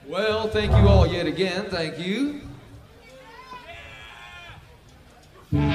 Well, thank you all yet again. Thank you.